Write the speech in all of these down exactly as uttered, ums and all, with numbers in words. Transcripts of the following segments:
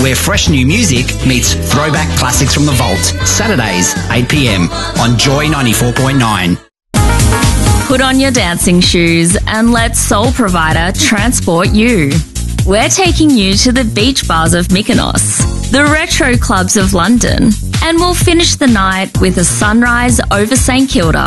where fresh new music meets throwback classics from the vault. Saturdays, eight p m on Joy ninety-four point nine. Put on your dancing shoes and let Soul Provider transport you. We're taking you to the beach bars of Mykonos, the retro clubs of London, and we'll finish the night with a sunrise over St Kilda.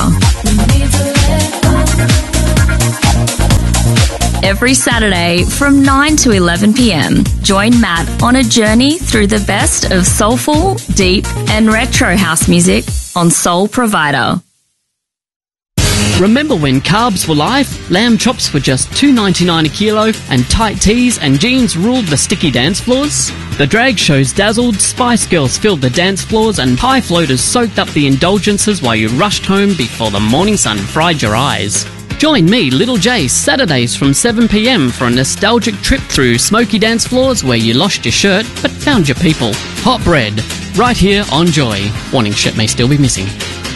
Every Saturday from nine to eleven p m, join Matt on a journey through the best of soulful, deep and retro house music on Soul Provider. Remember when carbs were life? Lamb chops were just two ninety-nine a kilo and tight tees and jeans ruled the sticky dance floors? The drag shows dazzled, Spice Girls filled the dance floors and high floaters soaked up the indulgences while you rushed home before the morning sun fried your eyes. Join me, Little J, Saturdays from seven p m for a nostalgic trip through smoky dance floors where you lost your shirt but found your people. Hot bread, right here on Joy. Warning, shit may still be missing.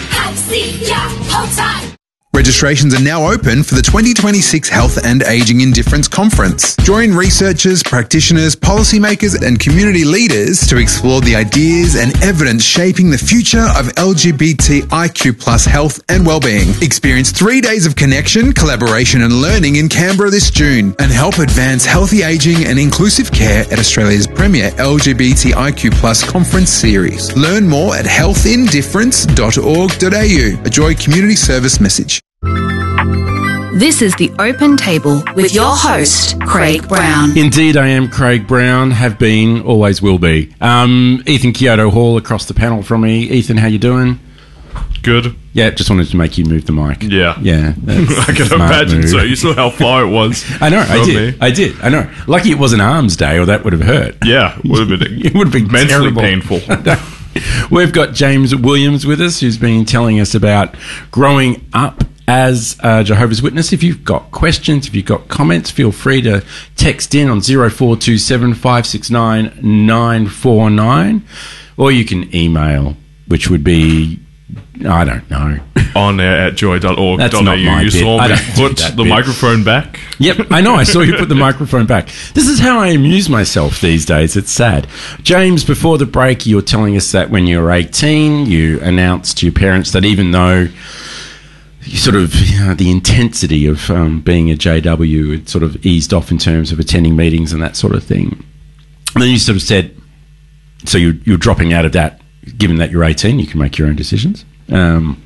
Registrations are now open for the twenty twenty-six Health and Ageing Indifference Conference. Join researchers, practitioners, policymakers and community leaders to explore the ideas and evidence shaping the future of L G B T I Q plus health and wellbeing. Experience three days of connection, collaboration and learning in Canberra this June and help advance healthy ageing and inclusive care at Australia's premier L G B T I Q plus conference series. Learn more at health indifference dot org dot a u. A Joy Community Service message. This is The Open Table with your host, Craig Brown. Indeed, I am Craig Brown, have been, always will be. Um, Ethan Kyoto Hall across the panel from me. Ethan, how you doing? Good. Yeah, just wanted to make you move the mic. Yeah. Yeah. I can imagine, move. So you saw how far it was. I know, I did. Me. I did. I know. Lucky it wasn't Arms Day or that would have hurt. Yeah, would have been, it would have been mentally terrible. painful. We've got James Williams with us, who's been telling us about growing up as a Jehovah's Witness. If you've got questions, if you've got comments, feel free to text in on zero four two seven, five six nine, nine four nine, or you can email, which would be, I don't know. On air at joy dot org dot a u. That's not my You bit. saw I me don't do put that the bit. microphone back. Yep, I know. I saw you put the microphone back. This is how I amuse myself these days. It's sad. James, before the break, you were telling us that when you were eighteen, you announced to your parents that even though you sort of, you know, the intensity of um, being a J W had sort of eased off in terms of attending meetings and that sort of thing. And then you sort of said, so you're, you're dropping out of that, given that you're eighteen, you can make your own decisions. Um,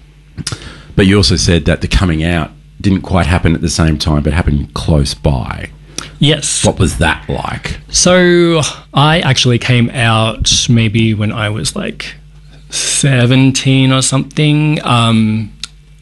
but you also said that the coming out didn't quite happen at the same time, but happened close by. Yes. What was that like? So I actually came out maybe when I was like seventeen or something. Um,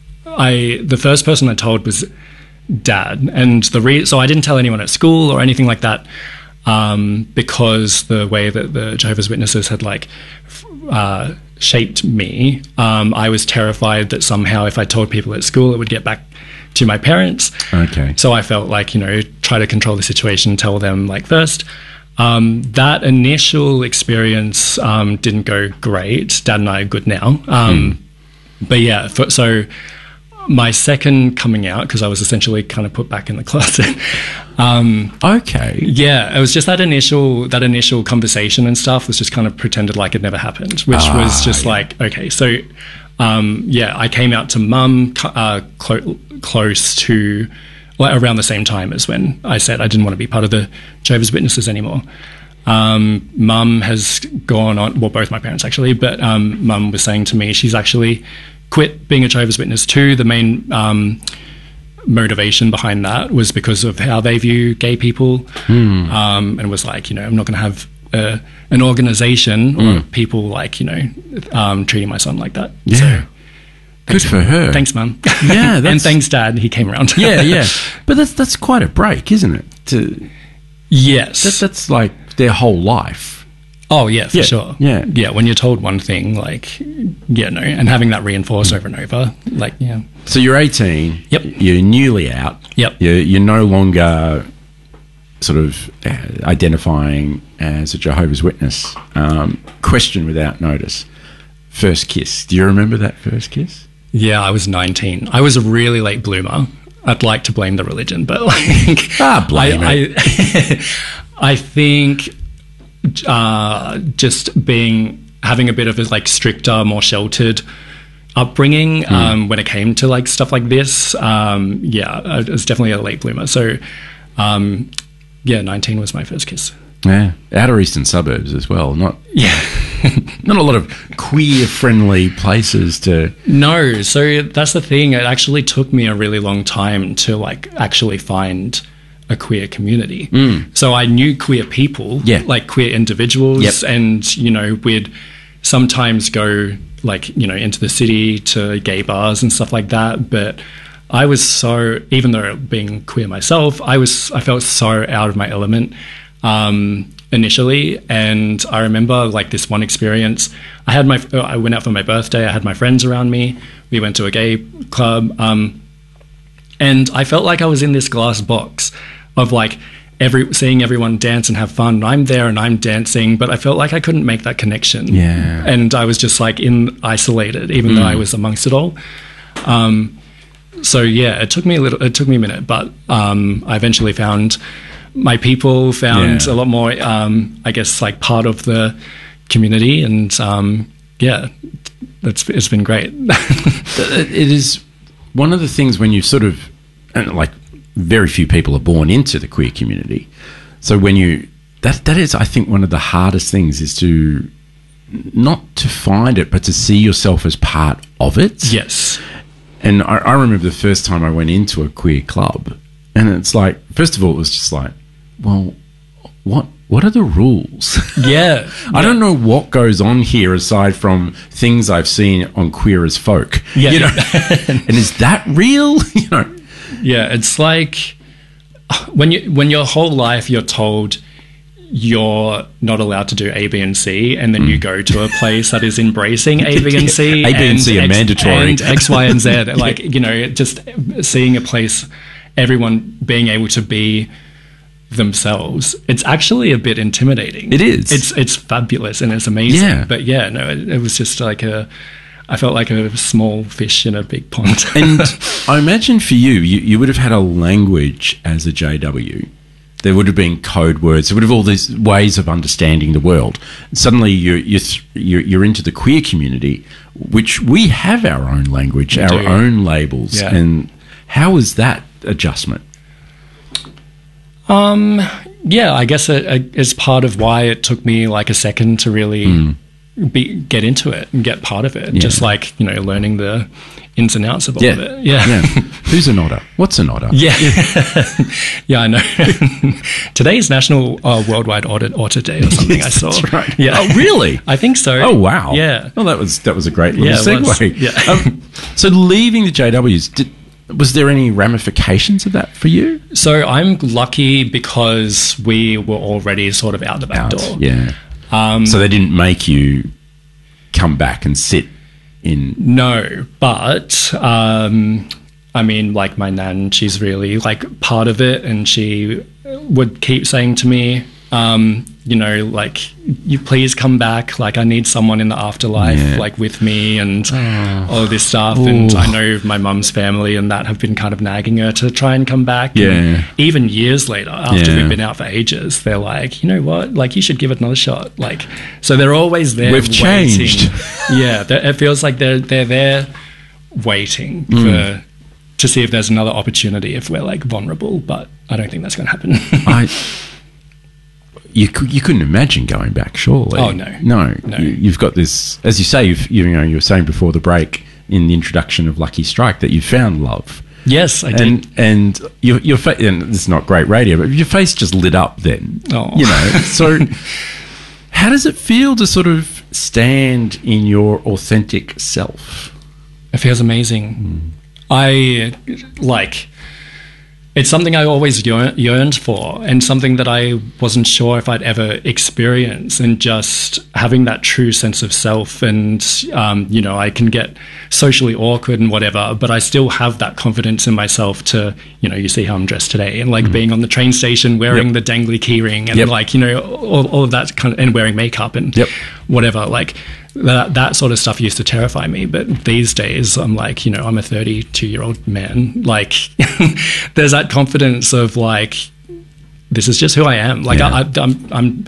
I the first person I told was Dad, and the re- so I didn't tell anyone at school or anything like that, um, because the way that the Jehovah's Witnesses had like f- uh, shaped me, um, I was terrified that somehow if I told people at school, it would get back to my parents. Okay. So I felt like, you know, try to control the situation, tell them like first. Um, that initial experience um, didn't go great. Dad and I are good now. Um, mm. But yeah, for, so my second coming out, because I was essentially kind of put back in the closet. um, okay. Yeah, it was just that initial that initial conversation and stuff was just kind of pretended like it never happened, which ah, was just yeah. like, okay, so um, yeah, I came out to Mum uh, clo- close to, well, around the same time as when I said I didn't want to be part of the Jehovah's Witnesses anymore. Um, Mum has gone on, well, both my parents actually, but um, Mum was saying to me she's actually quit being a Jehovah's Witness too. The main um, motivation behind that was because of how they view gay people, mm. um, and was like, you know, I'm not going to have uh, an organisation mm. or people like, you know, um, treating my son like that. Yeah. So, good for her. Thanks, Mum. Yeah, and thanks, Dad. He came around. yeah, yeah. But that's that's quite a break, isn't it? To, yes, that, that's like their whole life. Oh, yeah, for yeah, sure. Yeah. Yeah, when you're told one thing, like, yeah, no, and having that reinforced over and over, like, yeah. So you're eighteen. Yep. You're newly out. Yep. You're, you're no longer sort of uh, identifying as a Jehovah's Witness. Um, question without notice. First kiss. Do you remember that first kiss? Yeah, I was nineteen. I was a really late bloomer. I'd like to blame the religion, but, like... Ah, blame I, it. I, I think... uh, just being having a bit of a like stricter, more sheltered upbringing Mm. um, when it came to like stuff like this. Um, yeah, I was definitely a late bloomer. So um, yeah, nineteen was my first kiss. Yeah, outer eastern suburbs as well. Not Yeah. not a lot of queer-friendly places to. No, so that's the thing. It actually took me a really long time to like actually find a queer community. So I knew queer people, Yeah. like queer individuals, Yep. and you know we'd sometimes go like you know into the city to gay bars and stuff like that. But I was so, even though being queer myself, I was I felt so out of my element. Um, initially, and I remember like this one experience. I had my I went out for my birthday. I had my friends around me. We went to a gay club, um, and I felt like I was in this glass box of like every seeing everyone dance and have fun. And I'm there and I'm dancing, but I felt like I couldn't make that connection. Yeah. and I was just like in isolated, even though I was amongst it all. Um, so yeah, it took me a little. It took me a minute, but um, I eventually found my people, found Yeah. a lot more, um, I guess, like part of the community, and um, yeah, it's it's been great. It is one of the things when you sort of, and like, very few people are born into the queer community. So when you, that that is, I think, one of the hardest things is to, not to find it, but to see yourself as part of it. Yes. And I, I remember the first time I went into a queer club, and it's like, first of all, it was just like, well, what what are the rules? Yeah. I don't know what goes on here aside from things I've seen on Queer as Folk. Yeah. You know? And is that real? You know? Yeah, it's like when you when your whole life you're told you're not allowed to do A, B, and C, and then you go to a place that is embracing A, B, and C. A, B, and C are X- mandatory. And X, Y, and Z. Like, you know, just seeing a place, everyone being able to be themselves, it's actually a bit intimidating. It is. It's it's fabulous and it's amazing. Yeah. But yeah, no, it, it was just like a, I felt like a small fish in a big pond. And I imagine for you, you, you would have had a language as a J W. There would have been code words. There would have all these ways of understanding the world. Suddenly, you're you're, th- you're you're into the queer community, which we have our own language, We our do. own labels. Yeah. And how is that adjustment? Um, yeah, I guess it, it is part of why it took me like a second to really be, get into it and get part of it. Yeah. Just like, you know, learning the ins and outs of all Yeah, of it. Yeah. yeah. Who's an otter? What's an otter? Yeah. Yeah, I know. Today's National uh, Worldwide Otter, Otter Day or something I saw. That's right. Yeah. Oh, really? I think so. Oh, wow. Yeah. Well, that was that was a great little Yeah, it was. segue. Yeah. Um, so leaving the J Ws, did, was there any ramifications of that for you? So I'm lucky because we were already sort of out the back Out, door. yeah. Um, So they didn't make you come back and sit in. No, but um, I mean, like my nan, she's really like part of it, and she would keep saying to me, um, you know, like, you please come back. Like, I need someone in the afterlife, Yeah. like with me, and all of this stuff. And I know my mum's family and that have been kind of nagging her to try and come back. Yeah. And even years later, after Yeah. we've been out for ages, they're like, you know what? Like, you should give it another shot. Like, so they're always there. We've changed. waiting. Yeah, they're- it feels like they're they're there waiting Mm. for to see if there's another opportunity if we're like vulnerable. But I don't think that's going to happen. I. You cou- you couldn't imagine going back, surely. Oh, no. no. No. You, you've got this, as you say. You've, you know, you were saying before the break in the introduction of Lucky Strike that you found love. Yes, I did. And and your your face, and this is not great radio, but your face just lit up then. Oh. You know, so how does it feel to sort of stand in your authentic self? It feels amazing. I like. It's something I always yearn, yearned for, and something that I wasn't sure if I'd ever experience. And just having that true sense of self, and um, you know, I can get socially awkward and whatever, but I still have that confidence in myself to, you know, you see how I'm dressed today, and like being on the train station wearing Yep. the dangly keyring, and Yep. like, you know, all, all of that kind of, and wearing makeup and Yep. whatever, like. That that sort of stuff used to terrify me, but these days I'm like, you know, I'm a thirty-two year old man. Like, there's that confidence of like, this is just who I am. Like, Yeah. I, I'm I'm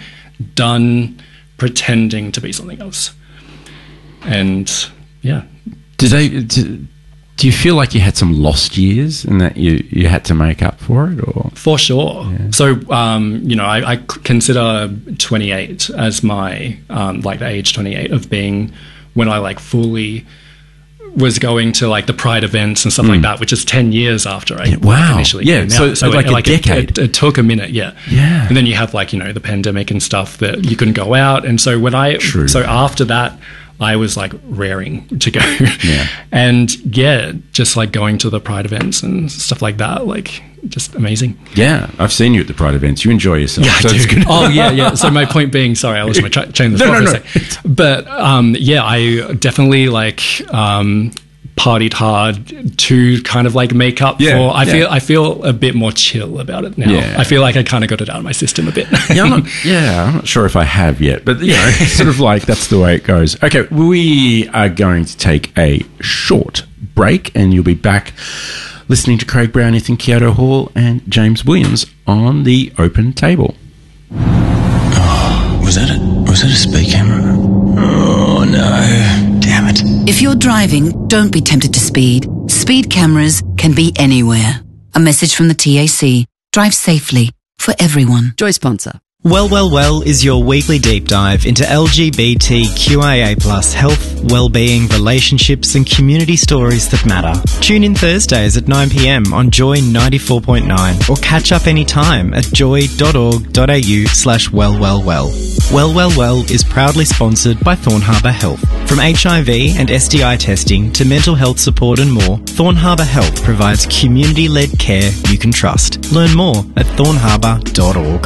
done pretending to be something else. And yeah. Did they? Did, do you feel like you had some lost years and that you, you had to make up for it, or? For sure. Yeah. So, um, you know, I, I consider twenty-eight as my, um, like the age twenty-eight of being when I like fully was going to like the Pride events and stuff mm. like that, which is ten years after I yeah, wow. initially yeah, came so, out. So like, like a decade. It, it, it took a minute, yeah. Yeah. And then you have like, you know, the pandemic and stuff that you couldn't go out. And so when I, True. so after that, I was like raring to go. Yeah. And yeah, just like going to the Pride events and stuff like that, like just amazing. Yeah, I've seen you at the Pride events. You enjoy yourself. Yeah, so I do. It's good. Oh, yeah, yeah. So my point being, sorry, I lost my tra- chain of thought no, no, for a sec. But um, yeah, I definitely like um, partied hard to kind of like make up yeah, for. I yeah. feel I feel a bit more chill about it now. Yeah. I feel like I kind of got it out of my system a bit. yeah, I'm not, yeah, I'm not sure if I have yet, but you know, sort of like that's the way it goes. Okay, we are going to take a short break, and you'll be back listening to Craig Brown, Ethan Kyoto Hall, and James Williams on the Open Table. Oh, was that a was that a speed camera? Oh no! Damn it! If you're driving, don't be tempted to speed. Speed cameras can be anywhere. A message from the T A C. Drive safely for everyone. Joy sponsor. Well, Well, Well is your weekly deep dive into L G B T Q I A plus health, well-being, relationships and community stories that matter. Tune in Thursdays at nine p.m. on Joy ninety-four point nine or catch up anytime at joy.org.au slash wellwellwell. Well, Well, Well is proudly sponsored by Thorn Harbour Health. From H I V and S D I testing to mental health support and more, Thorn Harbour Health provides community-led care you can trust. Learn more at thorn harbour dot org.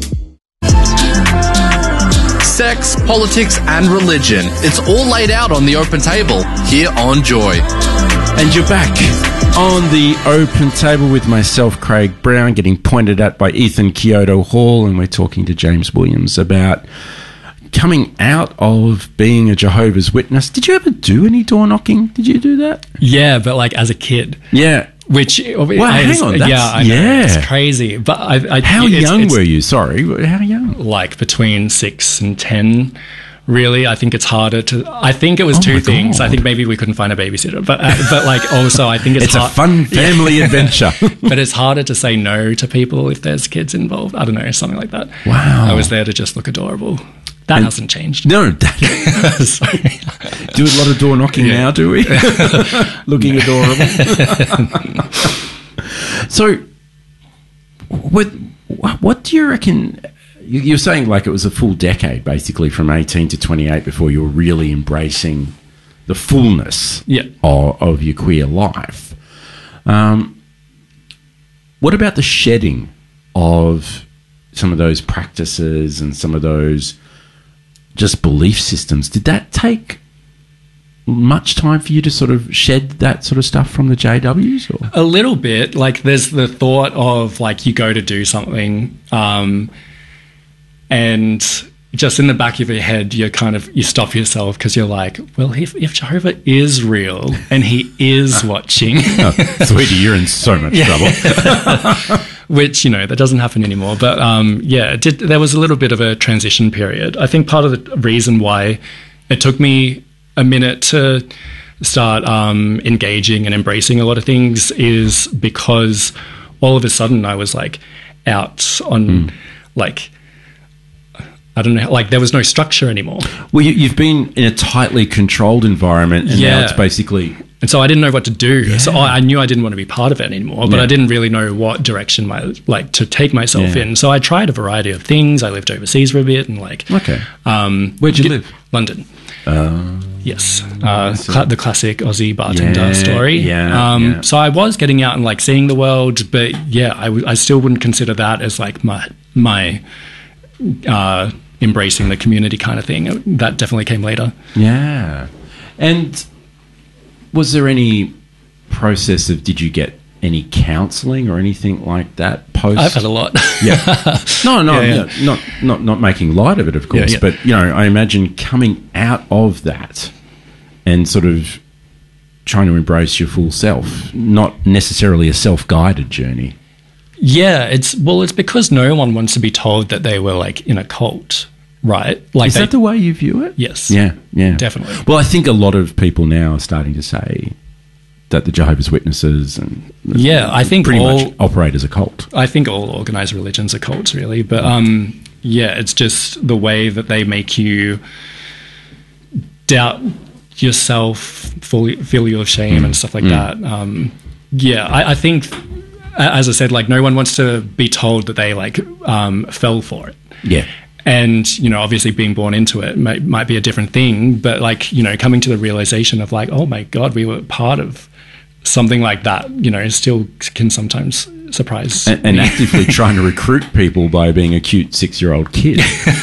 Sex, politics and religion. It's all laid out on the Open Table here on Joy. And you're back on the Open Table with myself, Craig Brown, getting pointed at by Ethan Kyoto Hall, and we're talking to James Williams about coming out of being a Jehovah's Witness. Did you ever do any door knocking? Did you do that? Yeah, but like as a kid. Yeah. Which, wow, hang on, that's, yeah, I know, yeah. it's crazy. But I, I, how it's, young it's were you? Sorry, how young? Like between six and ten. Really, I think it's harder to. I think it was oh two things. I think maybe we couldn't find a babysitter, but uh, but like also I think it's it's hard, a fun family yeah. adventure. But it's harder to say no to people if there's kids involved. I don't know, something like that. Wow, I was there to just look adorable. That and hasn't changed. No, that, do a lot of door knocking yeah. now, do we? Looking adorable. So, what what do you reckon? You're saying like it was a full decade, basically, from eighteen to twenty-eight before you were really embracing the fullness yeah. of, of your queer life. Um, what about the shedding of some of those practices and some of those just belief systems? Did that take much time for you to sort of shed that sort of stuff from the J Ws? Or? A little bit. Like there's the thought of like you go to do something um, and just in the back of your head you kind of you stop yourself because you're like, well, if, if Jehovah is real and he is watching, oh, sweetie, you're in so much trouble. Which, you know, that doesn't happen anymore. But um, yeah, it did, there was a little bit of a transition period. I think part of the reason why it took me a minute to start um, engaging and embracing a lot of things is because all of a sudden I was like out on mm. like, I don't know, like there was no structure anymore. Well, you, you've been in a tightly controlled environment and yeah. now it's basically... And so I didn't know what to do. Yeah. So I, I knew I didn't want to be part of it anymore, but yeah. I didn't really know what direction my like to take myself yeah. in. So I tried a variety of things. I lived overseas for a bit and like... Okay. Um, Where'd you live? London. Uh, yes. Uh, cl- the classic Aussie bartender yeah, story. Yeah, um, yeah. So I was getting out and like seeing the world, but yeah, I, w- I still wouldn't consider that as like my... my uh, embracing the community kind of thing. That definitely came later. Yeah. And was there any process of, did you get any counselling or anything like that post? I've had a lot. Yeah. No, no, yeah, yeah. no not, not, not making light of it, of course, yeah, yeah. but, you know, I imagine coming out of that and sort of trying to embrace your full self, not necessarily a self-guided journey. Yeah, it's well, it's because no one wants to be told that they were like in a cult, right? Like Is they, that the way you view it? Yes. Yeah, yeah. Definitely. Well, I think a lot of people now are starting to say that the Jehovah's Witnesses and yeah, I think pretty all, much operate as a cult. I think all organized religions are cults, really. But um, yeah, it's just the way that they make you doubt yourself, fully feel your shame mm. and stuff like mm. that. Um, yeah, I, I think, as I said, like no one wants to be told that they like um, fell for it. Yeah. And, you know, obviously being born into it might, might be a different thing, but like, you know, coming to the realization of like, oh my God, we were part of something like that, you know, still can sometimes surprise and, and actively trying to recruit people by being a cute six-year-old kid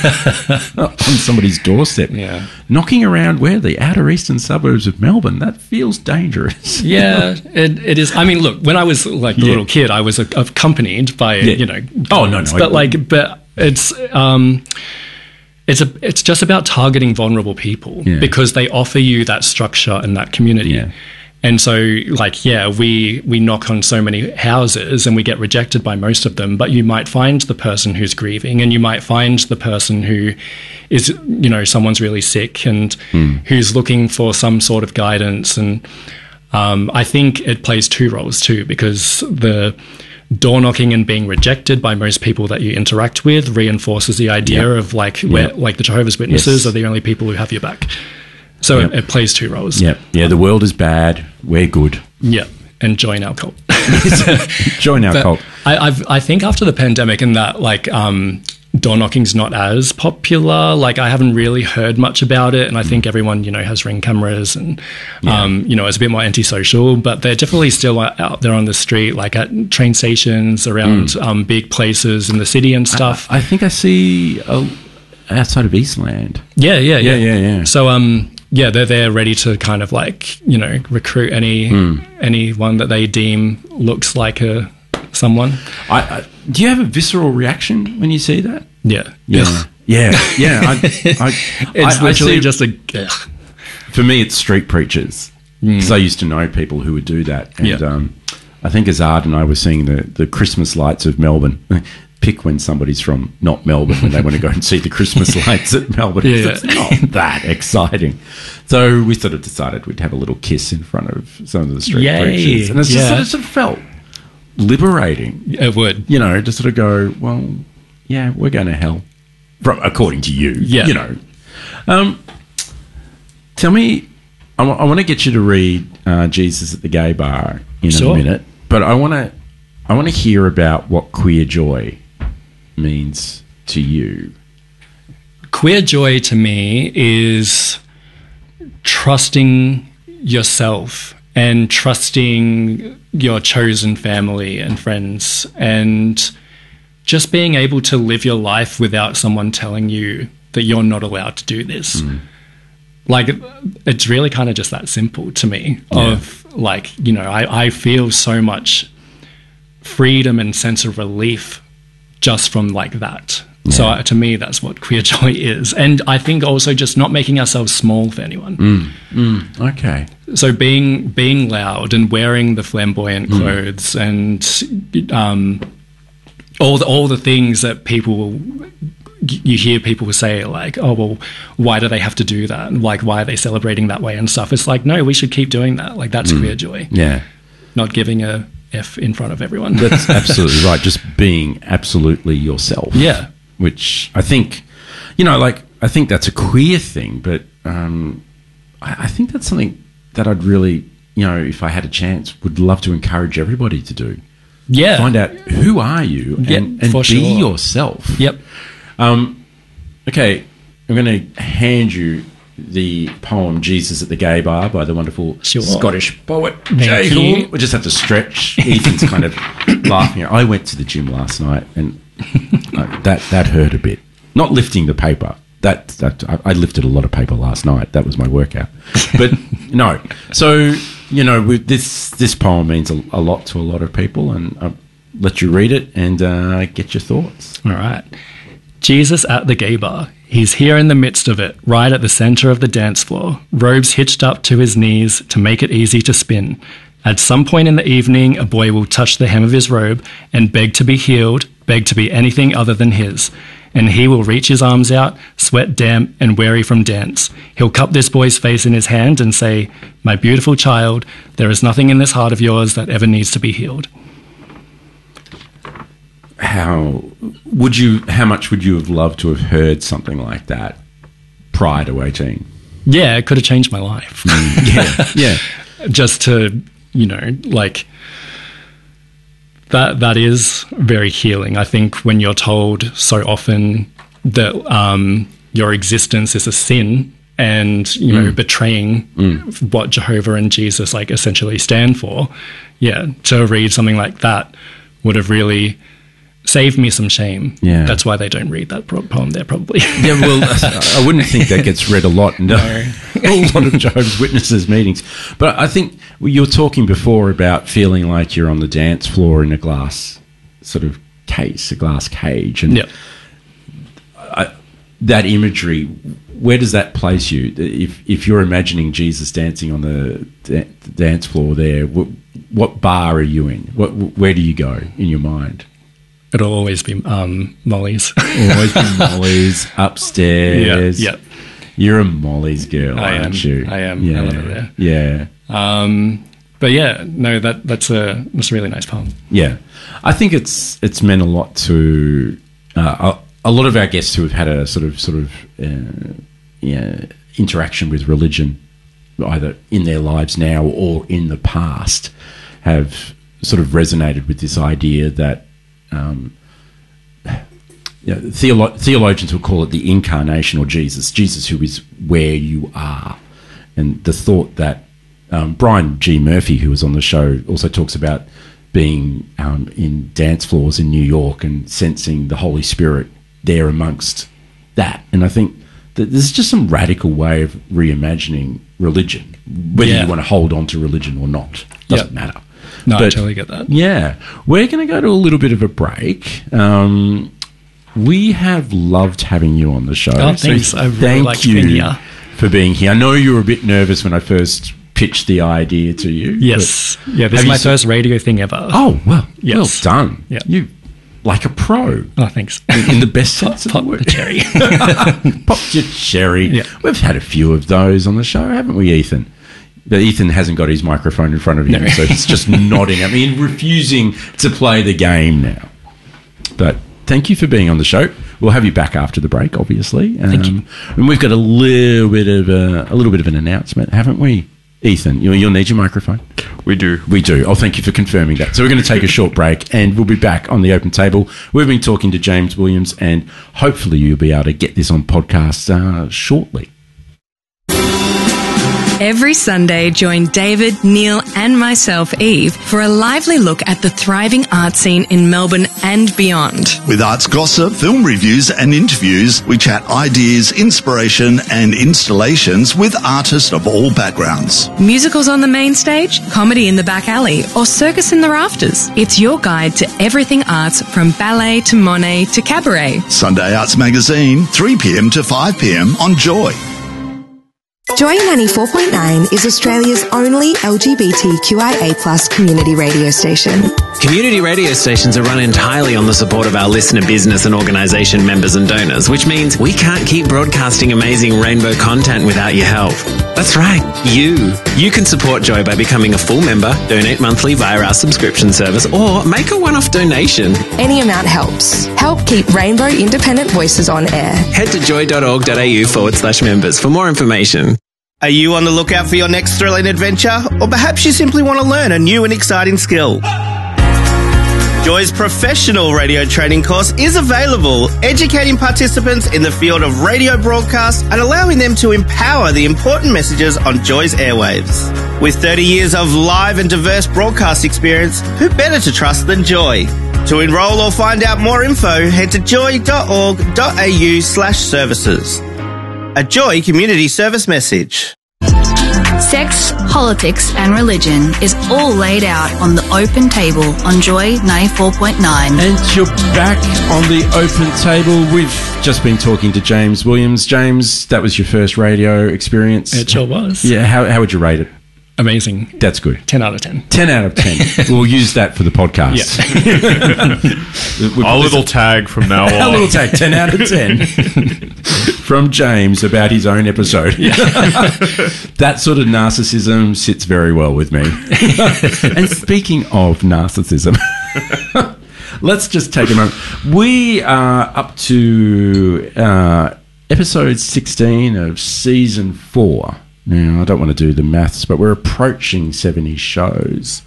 on somebody's doorstep. Yeah. Knocking around where? The outer eastern suburbs of Melbourne. That feels dangerous. Yeah, it, it is. I mean, look, when I was like a yeah. little kid, I was accompanied by, yeah. you know, oh, no, no. But like, but it's, um, it's a, it's just about targeting vulnerable people yeah. because they offer you that structure and that community. Yeah. And so, like, yeah, we, we knock on so many houses and we get rejected by most of them, but you might find the person who's grieving and you might find the person who is, you know, someone's really sick and mm. who's looking for some sort of guidance. And um, I think it plays two roles too, because the door knocking and being rejected by most people that you interact with reinforces the idea yep. of like, yep. where, like the Jehovah's Witnesses yes. are the only people who have your back. So yep. it, it plays two roles. Yeah, yeah. The world is bad. We're good. Yeah, and join our cult. Join our but cult. I, I've, I think after the pandemic and that, like, um, door knocking's not as popular. Like, I haven't really heard much about it, and I think everyone, you know, has Ring cameras and, Yeah. um, you know, it's a bit more antisocial. But they're definitely still out there on the street, like at train stations, around Mm. um, big places in the city and stuff. I, I think I see uh, outside of Eastland. Yeah, yeah, yeah, Yeah, yeah, yeah. So, um, yeah, they're there ready to kind of like, you know, recruit any Mm. anyone that they deem looks like a someone. I, I, do you have a visceral reaction when you see that? Yeah, Yeah, yeah, yeah. I, I, it's I, literally I see, just a. Ugh. For me, it's street preachers because Mm. I used to know people who would do that. And Yeah. um, I think Azad and I were seeing the, the Christmas lights of Melbourne. Pick when somebody's from not Melbourne when they want to go and see the Christmas lights at Melbourne. Yeah. It's not that exciting. So we sort of decided we'd have a little kiss in front of some of the street Yay. preachers. And it's just Yeah. sort of, sort of felt liberating. It would. You know, to sort of go, well, yeah, we're going to hell. From, according to you. Yeah. You know. Um, tell me, I, w- I want to get you to read uh, Jesus at the Gay Bar in Sure. a minute, but I want to I want to hear about what queer joy means to you. Queer joy to me is trusting yourself and trusting your chosen family and friends and just being able to live your life without someone telling you that you're not allowed to do this. Mm. Like, it's really kind of just that simple to me Yeah. of like, you know, I, I feel so much freedom and sense of relief just from like that. Yeah. So uh, to me, that's what queer joy is. And I think also just not making ourselves small for anyone. Mm. Mm. Okay. So being being loud and wearing the flamboyant Mm. clothes and um, all the all the things that people you hear people say like, oh well, why do they have to do that? Like, why are they celebrating that way and stuff? It's like, no, we should keep doing that. Like, that's Mm. queer joy. Yeah. Not giving a F in front of everyone. That's absolutely right. Just being absolutely yourself. Yeah. Which I think, you know, like, I think that's a queer thing, but um, I, I think that's something that I'd really, you know, if I had a chance, would love to encourage everybody to do. Yeah. Find out who are you and, Yeah, and for be sure. yourself. Yep. Um, okay, I'm going to hand you the poem Jesus at the Gay Bar by the wonderful Sure. Scottish poet Thank Jekyll. you. We just have to stretch. Ethan's kind of laughing. I went to the gym last night and uh, that that hurt a bit. Not lifting the paper. That that I, I lifted a lot of paper last night. That was my workout. But no. So, you know, with this this poem means a, a lot to a lot of people, and I'll let you read it and uh, get your thoughts. All right. Jesus at the gay bar. He's here in the midst of it, right at the center of the dance floor, robes hitched up to his knees to make it easy to spin. At some point in the evening, a boy will touch the hem of his robe and beg to be healed, beg to be anything other than his. and he will reach his arms out, sweat damp and weary from dance. He'll cup this boy's face in his hand and say, "My beautiful child, there is nothing in this heart of yours that ever needs to be healed." How would you? How much would you have loved to have heard something like that prior to eighteen? Yeah, it could have changed my life. Mm, yeah, yeah. Just to, you know, like that. That is very healing. I think when you're told so often that um, your existence is a sin, and you know, Mm. betraying Mm. what Jehovah and Jesus like essentially stand for. Yeah, to read something like that would have really saved me some shame. Yeah. That's why they don't read that pro- poem there, probably. Yeah, well, I wouldn't think that gets read a lot in a lot of Jehovah's Witnesses meetings. But I think you were talking before about feeling like you're on the dance floor in a glass sort of case, a glass cage. And Yep. I, that imagery, where does that place you? If if you're imagining Jesus dancing on the da- dance floor there, what, what bar are you in? What, where do you go in your mind? It'll always be um, Molly's. Always be Molly's upstairs. Yeah, yeah. You're a Molly's girl, I aren't am. you? I am. Yeah. I love it there. Yeah. Um, but yeah, no, that that's a that's a really nice poem. Yeah. I think it's it's meant a lot to uh, a, a lot of our guests who have had a sort of sort of uh, yeah, interaction with religion, either in their lives now or in the past, have sort of resonated with this idea that um, you know, theolo- theologians will call it the incarnation or Jesus, Jesus who is where you are. And the thought that um, Brian G. Murphy, who was on the show, also talks about being um, in dance floors in New York and sensing the Holy Spirit there amongst that. And I think that there's just some radical way of reimagining religion, whether Yeah. you want to hold on to religion or not. Doesn't Yep. matter. No, I But, totally get that. Yeah. We're going to go to a little bit of a break. Um, we have loved having you on the show. Oh, thanks. I really thank liked you being here. for being here. I know you were a bit nervous when I first pitched the idea to you. Yes. but Yeah, this have is you my s- first radio thing ever. Oh, well, Yes. well done. Yeah. You like a pro. Oh, thanks. In, in the best sense of the Pop word. the cherry. Popped your cherry. Yeah. We've had a few of those on the show, haven't we, Ethan? But Ethan hasn't got his microphone in front of him, No. so he's just nodding at me and refusing to play the game now. But thank you for being on the show. We'll have you back after the break, obviously. Um, Thank you. And we've got a little bit of a, a little bit of an announcement, haven't we, Ethan? You'll, you'll need your microphone. We do. We do. Oh, thank you for confirming that. So we're going to take a short break and we'll be back on the open table. We've been talking to James Williams and hopefully you'll be able to get this on podcast uh, shortly. Every Sunday, join David, Neil, and myself, Eve, for a lively look at the thriving art scene in Melbourne and beyond. With arts gossip, film reviews and interviews, we chat ideas, inspiration and installations with artists of all backgrounds. Musicals on the main stage, comedy in the back alley, or circus in the rafters. It's your guide to everything arts, from ballet to Monet to cabaret. Sunday Arts Magazine, three p.m. to five p.m. on Joy. Joy ninety-four point nine is Australia's only L G B T Q I A plus community radio station. Community radio stations are run entirely on the support of our listener business and organisation members and donors, which means we can't keep broadcasting amazing rainbow content without your help. That's right, you. You can support Joy by becoming a full member, donate monthly via our subscription service, or make a one-off donation. Any amount helps. Help keep Rainbow Independent Voices on air. Head to joy.org.au forward slash members for more information. Are you on the lookout for your next thrilling adventure? Or perhaps you simply want to learn a new and exciting skill? Joy's professional radio training course is available, educating participants in the field of radio broadcast and allowing them to empower the important messages on Joy's airwaves. With thirty years of live and diverse broadcast experience, who better to trust than Joy? To enrol or find out more info, head to joy.org.au slash services. A Joy Community Service message. Sex, politics and religion is all laid out on the open table on Joy ninety-four point nine. And you're back on the open table. We've just been talking to James Williams. James, that was your first radio experience? It sure was. Yeah, how, how would you rate it? amazing. That's good. ten out of ten. ten out of ten. We'll use that for the podcast. Yeah. Our little tag from now on. Our little tag, ten out of ten. From James about his own episode. Yeah. That sort of narcissism sits very well with me. And speaking of narcissism, let's just take a moment. We are up to uh, episode sixteen of season four. Now, I don't want to do the maths, but we're approaching seventy shows.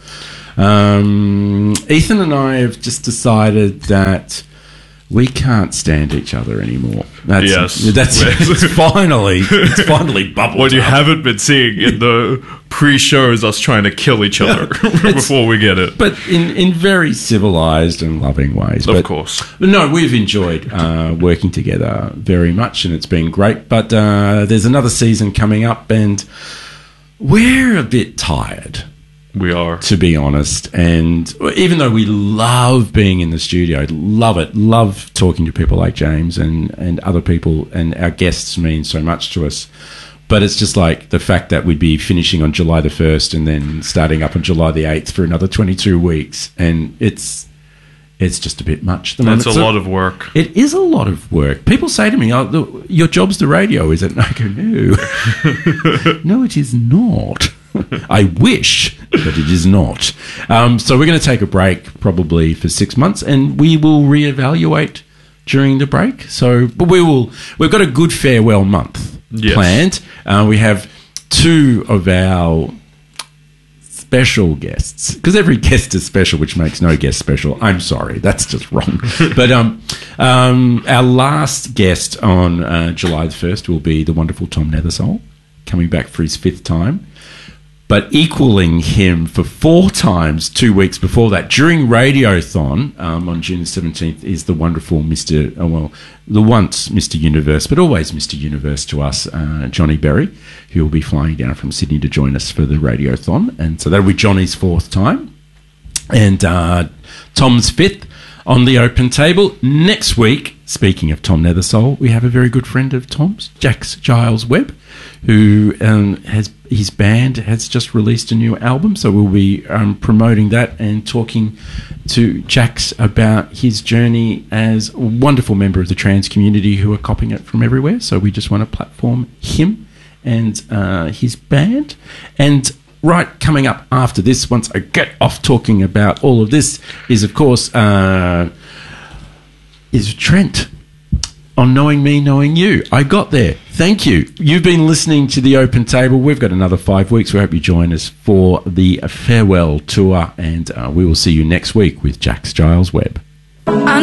Um, Ethan and I have just decided that we can't stand each other anymore. That's, yes. That's it's finally, it's finally bubbled What you up. haven't been seeing in the pre-show is us trying to kill each other before we get it. But in, in very civilised and loving ways. Of but, course. But no, we've enjoyed uh, working together very much, and it's been great. But uh, there's another season coming up, and we're a bit tired. We are. To be honest. And even though we love being in the studio, love it, love talking to people like James and, and other people, and our guests mean so much to us. But it's just like the fact that we'd be finishing on July the first and then starting up on July the eighth for another twenty-two weeks. And it's it's just a bit much at the moment. That's a So lot of work. It is a lot of work. People say to me, oh, the, your job's the radio, is it? And I go, no. No, it is not. I wish, but it is not. Um, so we're going to take a break probably for six months, and we will reevaluate during the break. So, but we will. We've got a good farewell month Yes. planned. Uh, we have two of our special guests, because every guest is special, which makes no guest special. I'm sorry, that's just wrong. But um, um, our last guest on uh, July the first will be the wonderful Tom Nethersole, coming back for his fifth time. But equaling him for four times two weeks before that, during Radiothon um, on June the seventeenth, is the wonderful Mister Oh, well, the once Mister Universe, but always Mister Universe to us, uh, Johnny Berry, who will be flying down from Sydney to join us for the Radiothon. And so that'll be Johnny's fourth time. And uh, Tom's fifth on the open table. Next week, speaking of Tom Nethersole, we have a very good friend of Tom's, Jax Giles Webb, who um, has his band has just released a new album, so we'll be um, promoting that and talking to Jax about his journey as a wonderful member of the trans community who are copying it from everywhere. So we just want to platform him and uh, his band. And right coming up after this, once I get off talking about all of this, is of course uh, is Trent on Knowing Me, Knowing You. I got there. Thank you. You've been listening to The Open Table. We've got another five weeks. We hope you join us for the farewell tour, and uh, we will see you next week with Jax Giles Webb. I